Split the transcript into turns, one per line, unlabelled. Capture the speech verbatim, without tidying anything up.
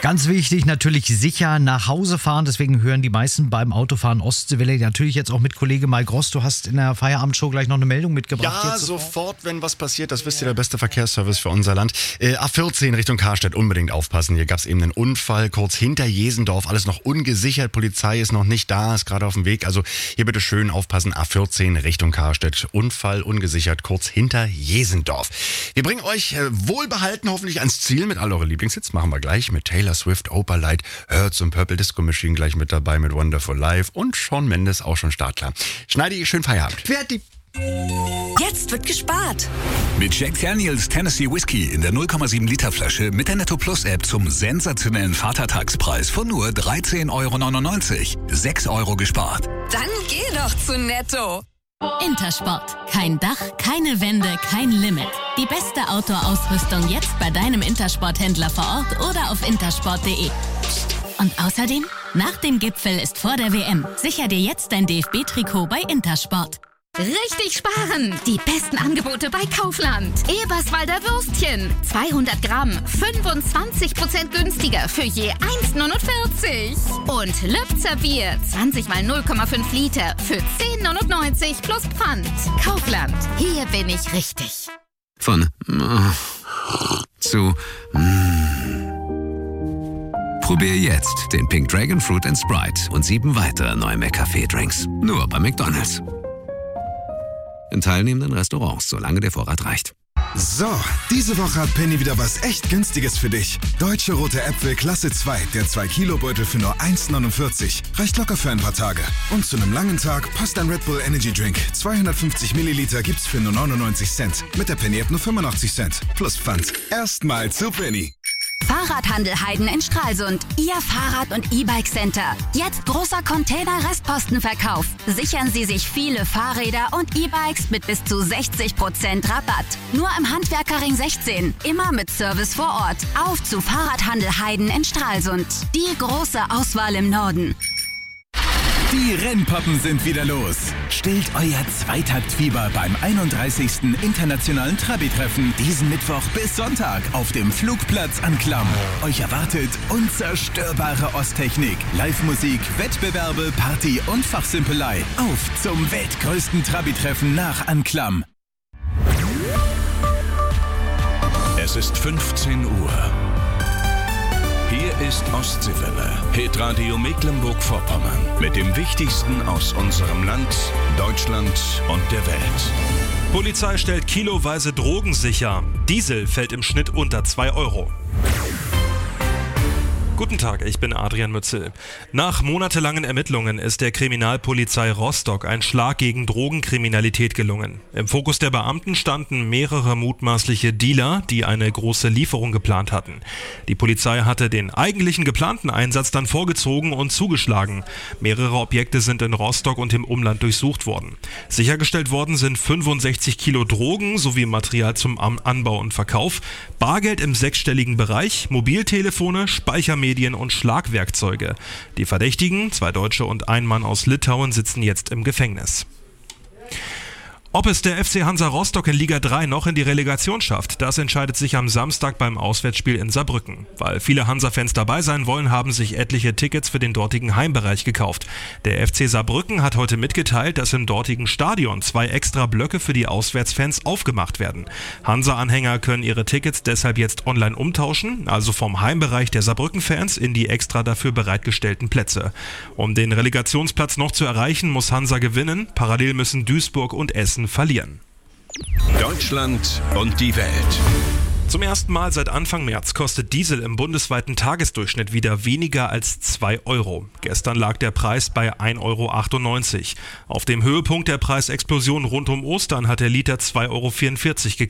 Ganz wichtig, natürlich sicher nach Hause fahren. Deswegen hören die meisten beim Autofahren Ostseewelle. Natürlich jetzt auch mit Kollege Mike Ross. Du hast in der Feierabendshow gleich noch eine Meldung mitgebracht.
Ja,
jetzt
sofort. sofort, wenn was passiert. Das wisst ihr, der beste Verkehrsservice für unser Land. Äh, A vierzehn Richtung Karstedt, unbedingt aufpassen. Hier gab es eben einen Unfall, kurz hinter Jesendorf. Alles noch ungesichert. Polizei ist noch nicht da, ist gerade auf dem Weg. Also hier bitte schön aufpassen. A vierzehn Richtung Karstedt. Unfall, ungesichert, kurz hinter Jesendorf. Wir bringen euch äh, wohlbehalten hoffentlich ans Ziel mit all euren Lieblingshits. Machen wir gleich mit Taylor Swift, Opalite, Hertz und Purple Disco Machine gleich mit dabei mit Wonderful Life und Shawn Mendes auch schon startklar. Schneide, schön Feierabend.
Fertig.
Jetzt wird gespart.
Mit Jack Daniels Tennessee Whiskey in der null Komma sieben Liter Flasche mit der Netto Plus App zum sensationellen Vatertagspreis von nur dreizehn Euro neunundneunzig. sechs Euro gespart.
Dann geh doch zu Netto.
Intersport. Kein Dach, keine Wände, kein Limit. Die beste Outdoor-Ausrüstung jetzt bei deinem Intersport-Händler vor Ort oder auf intersport punkt de. Und außerdem, nach dem Gipfel ist vor der W M. Sicher dir jetzt dein D F B-Trikot bei Intersport.
Richtig sparen! Die besten Angebote bei Kaufland. Eberswalder Würstchen. zweihundert Gramm. fünfundzwanzig Prozent günstiger für je eins Komma neunundvierzig. Und Lübzer Bier. zwanzig mal null Komma fünf Liter für zehn Komma neunundneunzig plus Pfand. Kaufland. Hier bin ich richtig.
Von äh, zu äh. Probier jetzt den Pink Dragon Fruit and Sprite und sieben weitere neue McCafé-Drinks. Nur bei McDonald's. In teilnehmenden Restaurants, solange der Vorrat reicht.
So, diese Woche hat Penny wieder was echt Günstiges für dich. Deutsche rote Äpfel Klasse zwei, der zwei Kilo Beutel für nur eins Komma neunundvierzig. Reicht locker für ein paar Tage. Und zu einem langen Tag passt ein Red Bull Energy Drink. zweihundertfünfzig Milliliter gibt's für nur neunundneunzig Cent. Mit der Penny App nur fünfundachtzig Cent. Plus Pfand. Erstmal zu Penny.
Fahrradhandel Heiden in Stralsund. Ihr Fahrrad- und E-Bike Center. Jetzt großer Container-Restpostenverkauf. Sichern Sie sich viele Fahrräder und E-Bikes mit bis zu sechzig Prozent Rabatt. Nur im Handwerkerring sechzehn. Immer mit Service vor Ort. Auf zu Fahrradhandel Heiden in Stralsund. Die große Auswahl im Norden.
Die Rennpoppen sind wieder los. Stillt euer Zweitaktfieber beim einunddreißigsten Internationalen Trabi-Treffen diesen Mittwoch bis Sonntag auf dem Flugplatz Anklam. Euch erwartet unzerstörbare Osttechnik, Live-Musik, Wettbewerbe, Party und Fachsimpelei. Auf zum weltgrößten Trabi-Treffen nach Anklam.
Es ist fünfzehn Uhr. Hier ist Ostseewelle, Hitradio Mecklenburg-Vorpommern. Mit dem Wichtigsten aus unserem Land, Deutschland und der Welt.
Polizei stellt kiloweise Drogen sicher. Diesel fällt im Schnitt unter zwei Euro. Guten Tag, ich bin Adrian Mützel. Nach monatelangen Ermittlungen ist der Kriminalpolizei Rostock ein Schlag gegen Drogenkriminalität gelungen. Im Fokus der Beamten standen mehrere mutmaßliche Dealer, die eine große Lieferung geplant hatten. Die Polizei hatte den eigentlichen geplanten Einsatz dann vorgezogen und zugeschlagen. Mehrere Objekte sind in Rostock und im Umland durchsucht worden. Sichergestellt worden sind fünfundsechzig Kilo Drogen sowie Material zum Anbau und Verkauf, Bargeld im sechsstelligen Bereich, Mobiltelefone, Speichermedien und Schlagwerkzeuge. Die Verdächtigen, zwei Deutsche und ein Mann aus Litauen, sitzen jetzt im Gefängnis. Ob es der F C Hansa Rostock in Liga drei noch in die Relegation schafft, das entscheidet sich am Samstag beim Auswärtsspiel in Saarbrücken. Weil viele Hansa-Fans dabei sein wollen, haben sich etliche Tickets für den dortigen Heimbereich gekauft. Der F C Saarbrücken hat heute mitgeteilt, dass im dortigen Stadion zwei extra Blöcke für die Auswärtsfans aufgemacht werden. Hansa-Anhänger können ihre Tickets deshalb jetzt online umtauschen, also vom Heimbereich der Saarbrücken-Fans in die extra dafür bereitgestellten Plätze. Um den Relegationsplatz noch zu erreichen, muss Hansa gewinnen. Parallel müssen Duisburg und Essen verlieren.
Deutschland und die Welt.
Zum ersten Mal seit Anfang März kostet Diesel im bundesweiten Tagesdurchschnitt wieder weniger als zwei Euro. Gestern lag der Preis bei ein Euro achtundneunzig. Auf dem Höhepunkt der Preisexplosion rund um Ostern hat der Liter zwei Euro vierundvierzig gekostet.